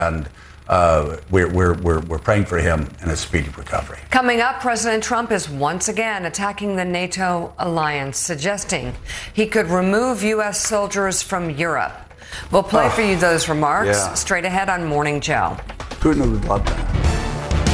And we're praying for him in a speedy recovery. Coming up, President Trump is once again attacking the NATO alliance, suggesting he could remove U.S. soldiers from Europe. We'll play for you those remarks straight ahead on Morning Joe. Couldn't have thought that.